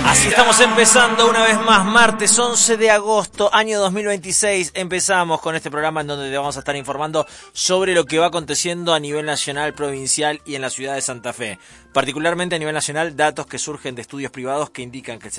Así estamos empezando una vez más, martes 11 de agosto, año 2026. Empezamos con este programa en donde te vamos a estar informando sobre lo que va aconteciendo a nivel nacional, provincial y en la ciudad de Santa Fe. Particularmente a nivel nacional, datos que surgen de estudios privados que indican que el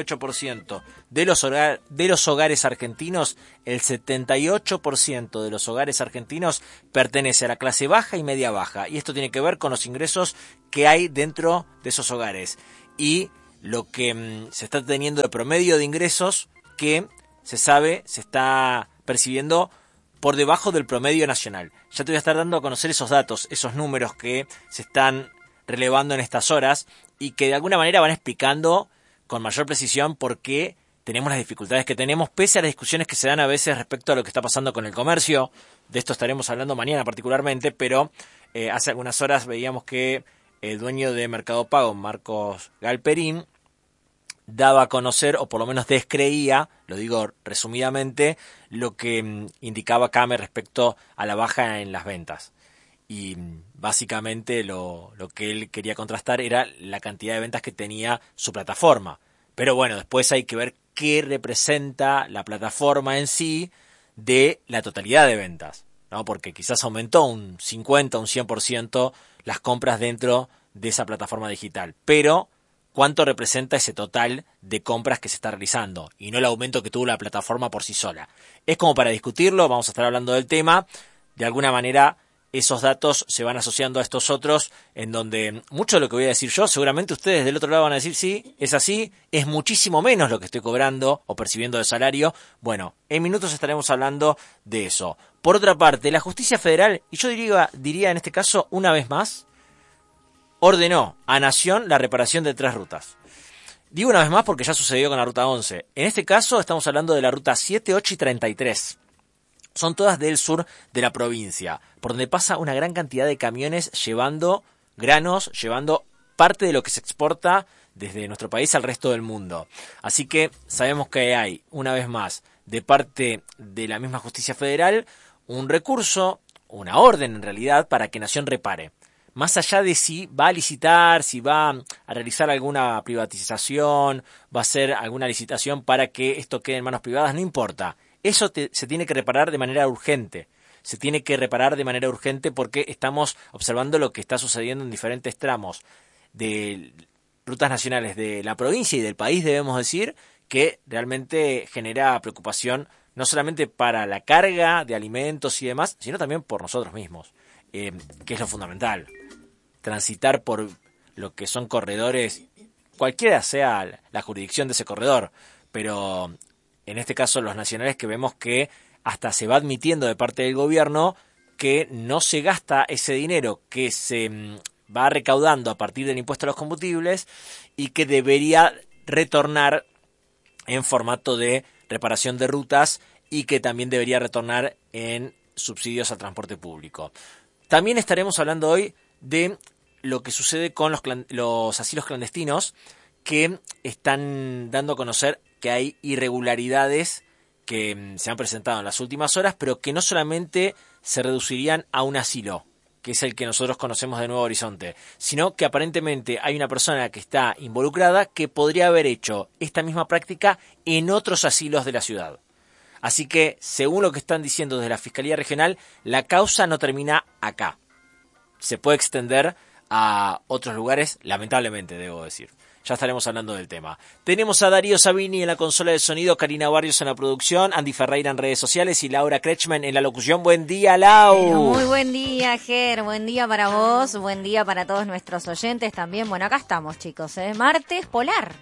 78% de los hogares argentinos, el 78% de los hogares argentinos pertenece a la clase baja y media baja. Y esto tiene que ver con los ingresos que hay dentro de esos hogares. Y lo que se está teniendo de promedio de ingresos que se sabe se está percibiendo por debajo del promedio nacional. Ya te voy a estar dando a conocer esos datos, esos números que se están relevando en estas horas y que de alguna manera van explicando con mayor precisión por qué tenemos las dificultades que tenemos, pese a las discusiones que se dan a veces respecto a lo que está pasando con el comercio. De esto estaremos hablando mañana particularmente, pero hace algunas horas veíamos que el dueño de Mercado Pago, Marcos Galperín, daba a conocer, o por lo menos descreía, lo digo resumidamente, lo que indicaba Came respecto a la baja en las ventas. Y básicamente lo que él quería contrastar era la cantidad de ventas que tenía su plataforma. Pero bueno, después hay que ver qué representa la plataforma en sí de la totalidad de ventas, ¿no? Porque quizás aumentó un 50, un 100% las compras dentro de esa plataforma digital. Pero ¿cuánto representa ese total de compras que se está realizando? Y no el aumento que tuvo la plataforma por sí sola. Es como para discutirlo, vamos a estar hablando del tema. De alguna manera, esos datos se van asociando a estos otros, en donde mucho de lo que voy a decir yo, seguramente ustedes del otro lado van a decir, sí, es así, es muchísimo menos lo que estoy cobrando o percibiendo de salario. Bueno, en minutos estaremos hablando de eso. Por otra parte, la justicia federal, y yo diría en este caso, una vez más, ordenó a Nación la reparación de 3 rutas. Digo una vez más porque ya sucedió con la ruta 11. En este caso estamos hablando de la ruta 7, 8 y 33. Son todas del sur de la provincia, por donde pasa una gran cantidad de camiones llevando granos, llevando parte de lo que se exporta desde nuestro país al resto del mundo. Así que sabemos que hay, una vez más, de parte de la misma justicia federal, un recurso, una orden en realidad, para que Nación repare. Más allá de si va a licitar, si va a realizar alguna privatización, va a hacer alguna licitación para que esto quede en manos privadas, no importa. Eso se tiene que reparar de manera urgente. Se tiene que reparar de manera urgente porque estamos observando lo que está sucediendo en diferentes tramos de rutas nacionales de la provincia y del país, debemos decir, que realmente genera preocupación no solamente para la carga de alimentos y demás, sino también por nosotros mismos, que es lo fundamental. Transitar por lo que son corredores, cualquiera sea la jurisdicción de ese corredor, pero en este caso los nacionales, que vemos que hasta se va admitiendo de parte del gobierno que no se gasta ese dinero que se va recaudando a partir del impuesto a los combustibles y que debería retornar en formato de reparación de rutas y que también debería retornar en subsidios al transporte público. También estaremos hablando hoy de lo que sucede con los asilos clandestinos, que están dando a conocer que hay irregularidades que se han presentado en las últimas horas, pero que no solamente se reducirían a un asilo, que es el que nosotros conocemos de Nuevo Horizonte, sino que aparentemente hay una persona que está involucrada que podría haber hecho esta misma práctica en otros asilos de la ciudad. Así que, según lo que están diciendo desde la Fiscalía Regional, la causa no termina acá. Se puede extender a otros lugares, lamentablemente, debo decir. Ya estaremos hablando del tema. Tenemos a Darío Sabini en la consola de sonido, Karina Barrios en la producción, Andy Ferreira en redes sociales y Laura Kretschmann en la locución. Buen día, Lau. Muy buen día, Ger. Buen día para vos. Buen día para todos nuestros oyentes también. Bueno, acá estamos, chicos. Martes polar.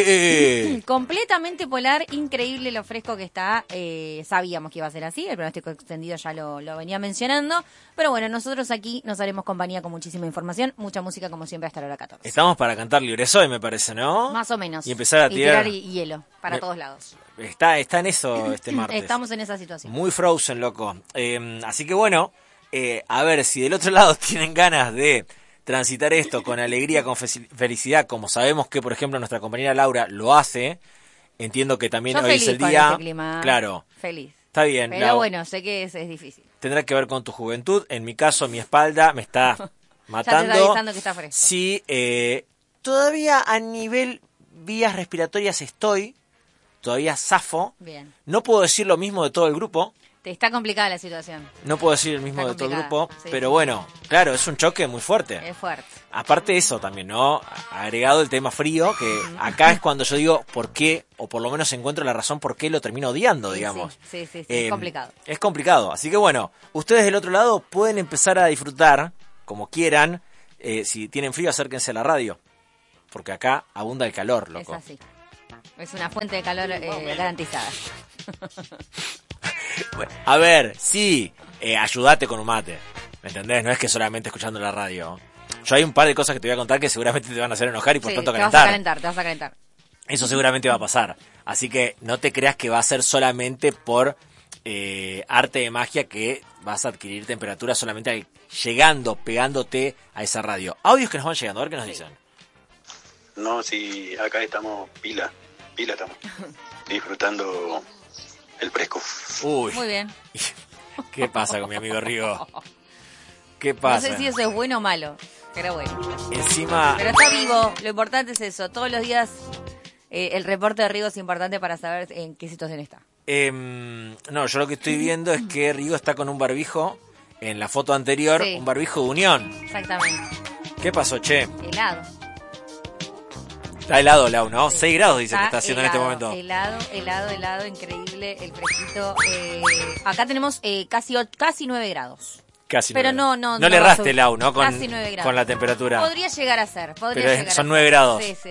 Completamente polar, increíble lo fresco que está. Sabíamos que iba a ser así, el pronóstico extendido ya lo venía mencionando, pero bueno, nosotros aquí nos haremos compañía con muchísima información, mucha música como siempre hasta la hora 14. Estamos para cantar Libres Hoy, me parece, ¿no? Más o menos. Y empezar a tirar hielo para todos lados. Está en eso este martes. Estamos en esa situación. Muy Frozen, loco. Así que bueno, a ver si del otro lado tienen ganas de transitar esto con alegría, con felicidad, como sabemos que, por ejemplo, nuestra compañera Laura lo hace. Entiendo que también yo hoy es el día. Este clima, claro. Feliz. Está bien. Pero Lau, bueno, sé que es difícil. Tendrá que ver con tu juventud. En mi caso, mi espalda me está matando. Ya te está avisando que está fresco. Sí, todavía a nivel vías respiratorias estoy, todavía zafo. Bien. No puedo decir lo mismo de todo el grupo. Está complicada la situación. No puedo decir el mismo Está de todo el complicada, grupo, sí. pero bueno, claro, es un choque muy fuerte. Es fuerte. Aparte de eso también, ¿no? Agregado el tema frío, que acá es cuando yo digo por qué, o por lo menos encuentro la razón por qué lo termino odiando, digamos. Sí, es complicado. Es complicado, así que bueno, ustedes del otro lado pueden empezar a disfrutar, como quieran, si tienen frío acérquense a la radio, porque acá abunda el calor, loco. Es así. Es una fuente de calor garantizada. Bueno, a ver, sí, ayúdate con un mate, ¿me entendés? No es que solamente escuchando la radio. Yo hay un par de cosas que te voy a contar que seguramente te van a hacer enojar y por tanto calentar. Te vas a calentar. Eso seguramente va a pasar. Así que no te creas que va a ser solamente por arte de magia que vas a adquirir temperatura solamente llegando, pegándote a esa radio. Audios que nos van llegando, a ver qué nos dicen. No, sí, acá estamos pila estamos, disfrutando el fresco. Uy. Muy bien. ¿Qué pasa con mi amigo Rigo? ¿Qué pasa? No sé si eso es bueno o malo, pero bueno. Encima... Pero está vivo, lo importante es eso. Todos los días el reporte de Rigo es importante para saber en qué situación está. No, yo lo que estoy viendo es que Rigo está con un barbijo, en la foto anterior, sí. Un barbijo de unión. Exactamente. ¿Qué pasó, che? Helado. Está helado, Lau, ¿no? Sí. 6 grados dice Está que está haciendo helado, en este momento. Helado, increíble, el fresquito. Acá tenemos casi 9 grados. Casi pero 9. No le va a erraste, subir. Lau, ¿no? Casi 9 grados. Con la temperatura. Podría llegar a ser. Pero son 9 grados. Sí.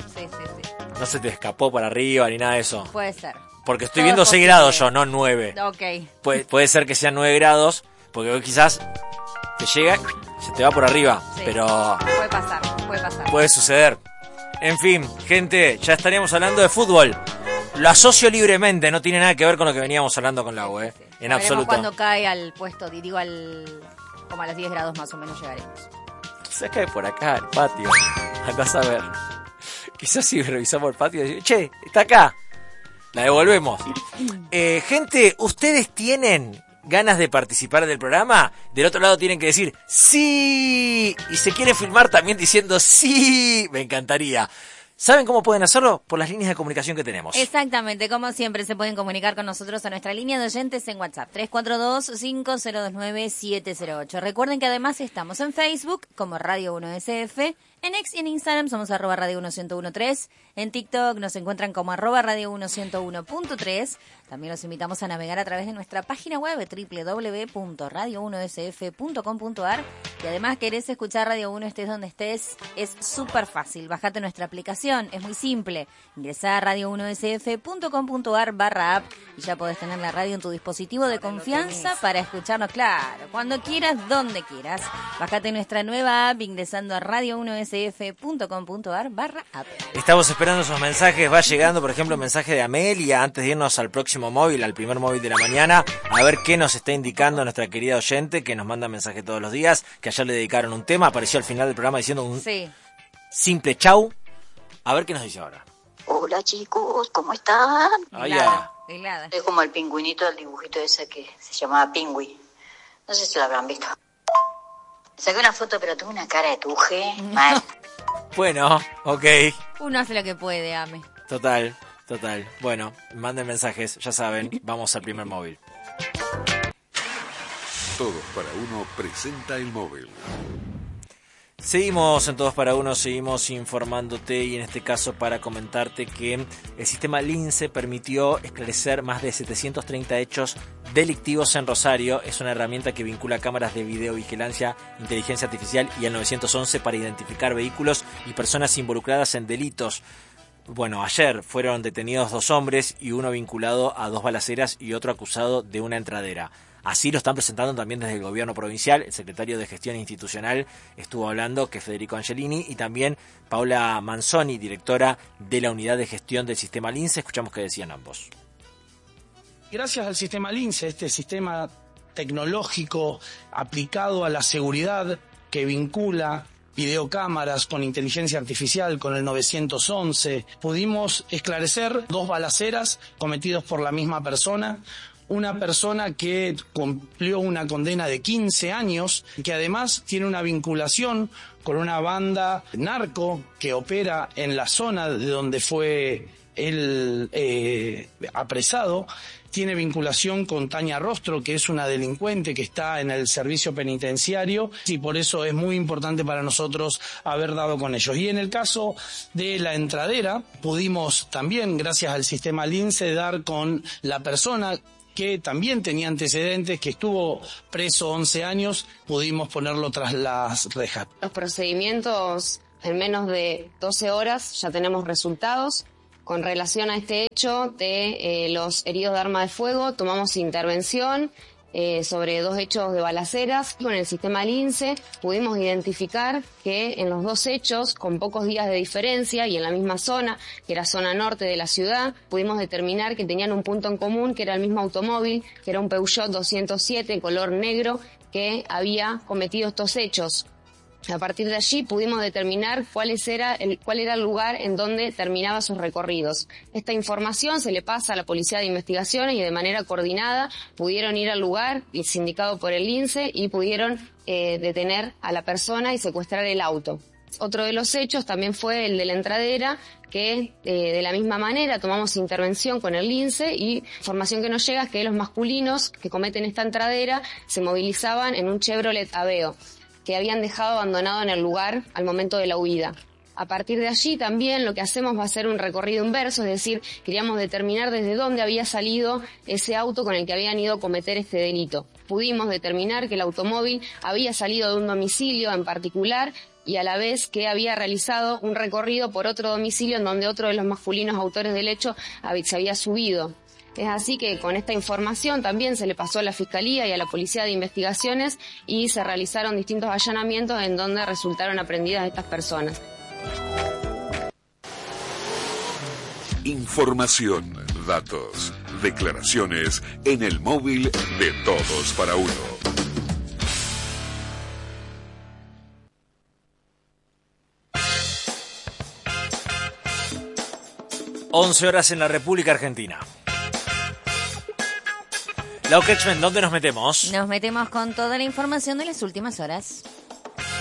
No se te escapó para arriba ni nada de eso. Puede ser. Porque estoy Todo viendo es 6 posible. grados yo, no 9. Ok. Puede ser que sean 9 grados, porque hoy quizás te llega, se te va por arriba. Sí. Pero Puede pasar. puede suceder. En fin, gente, ya estaríamos hablando de fútbol. Lo asocio libremente, no tiene nada que ver con lo que veníamos hablando con Lau, Sí. en Veremos absoluto. cuando cae al puesto, como a los 10 grados más o menos llegaremos. Quizás cae por acá, el patio. Andás a ver. Quizás si revisamos el patio y decimos, che, está acá. La devolvemos. Gente, ¿ustedes tienen ganas de participar del programa? Del otro lado tienen que decir ¡sí! Y se quieren filmar también diciendo ¡sí! Me encantaría. ¿Saben cómo pueden hacerlo? Por las líneas de comunicación que tenemos. Exactamente, como siempre se pueden comunicar con nosotros a nuestra línea de oyentes en WhatsApp 342-5029-708. Recuerden que además estamos en Facebook como Radio 1SF, en X y en Instagram somos @Radio1113, en TikTok nos encuentran como @Radio1101.3. También los invitamos a navegar a través de nuestra página web www.radio1sf.com.ar y además querés escuchar Radio 1 estés donde estés, es súper fácil, bajate nuestra aplicación, es muy simple, ingresá a radio1sf.com.ar/app y ya podés tener la radio en tu dispositivo de confianza para escucharnos, claro, cuando quieras, donde quieras. Bajate nuestra nueva app ingresando a radio1sf.com.ar/app. Estamos esperando esos mensajes, va llegando por ejemplo mensaje de Amelia antes de irnos al próximo móvil, al primer móvil de la mañana, a ver qué nos está indicando nuestra querida oyente que nos manda mensaje todos los días, que ayer le dedicaron un tema, apareció al final del programa diciendo un simple chau. A ver qué nos dice ahora. Hola chicos, ¿cómo están? Helada. Es como el pingüinito del dibujito ese que se llamaba Pingüi. No sé si lo habrán visto. Saqué una foto pero tuve una cara de tuje. Mal. Bueno, ok. Uno hace lo que puede, Ame. Total. Bueno, manden mensajes, ya saben, vamos al primer móvil. Todos para Uno presenta el móvil. Seguimos en Todos para Uno, seguimos informándote y en este caso para comentarte que el sistema LINCE permitió esclarecer más de 730 hechos delictivos en Rosario. Es una herramienta que vincula cámaras de videovigilancia, inteligencia artificial y el 911 para identificar vehículos y personas involucradas en delitos. Bueno, ayer fueron detenidos 2 hombres y uno vinculado a 2 balaceras y otro acusado de una entradera. Así lo están presentando también desde el gobierno provincial. El secretario de Gestión Institucional estuvo hablando, que es Federico Angelini, y también Paula Manzoni, directora de la Unidad de Gestión del Sistema LINCE. Escuchamos qué decían ambos. Gracias al sistema LINCE, este sistema tecnológico aplicado a la seguridad que vincula videocámaras con inteligencia artificial, con el 911, pudimos esclarecer 2 balaceras cometidas por la misma persona, una persona que cumplió una condena de 15 años, que además tiene una vinculación con una banda narco que opera en la zona de donde fue él apresado. Tiene vinculación con Tania Rostro, que es una delincuente que está en el servicio penitenciario, y por eso es muy importante para nosotros haber dado con ellos. Y en el caso de la entradera, pudimos también, gracias al sistema Lince, dar con la persona que también tenía antecedentes, que estuvo preso 11 años, pudimos ponerlo tras las rejas. Los procedimientos, en menos de 12 horas ya tenemos resultados. Con relación a este hecho de los heridos de arma de fuego, tomamos intervención sobre 2 hechos de balaceras. Con el sistema Lince pudimos identificar que en los 2 hechos, con pocos días de diferencia y en la misma zona, que era zona norte de la ciudad, pudimos determinar que tenían un punto en común, que era el mismo automóvil, que era un Peugeot 207 color negro, que había cometido estos hechos. A partir de allí pudimos determinar cuál era el lugar en donde terminaba sus recorridos. Esta información se le pasa a la Policía de Investigaciones y de manera coordinada pudieron ir al lugar, indicado por el Lince, y pudieron detener a la persona y secuestrar el auto. Otro de los hechos también fue el de la entradera, que de la misma manera tomamos intervención con el Lince, y información que nos llega es que los masculinos que cometen esta entradera se movilizaban en un Chevrolet Aveo, que habían dejado abandonado en el lugar al momento de la huida. A partir de allí también lo que hacemos va a ser un recorrido inverso, es decir, queríamos determinar desde dónde había salido ese auto con el que habían ido a cometer este delito. Pudimos determinar que el automóvil había salido de un domicilio en particular y a la vez que había realizado un recorrido por otro domicilio en donde otro de los masculinos autores del hecho se había subido. Es así que con esta información también se le pasó a la Fiscalía y a la Policía de Investigaciones y se realizaron distintos allanamientos en donde resultaron aprendidas estas personas. Información, datos, declaraciones en el móvil de Todos para Uno. (11:00 en la República Argentina). Lau Ketchman, ¿dónde nos metemos? Nos metemos con toda la información de las últimas horas.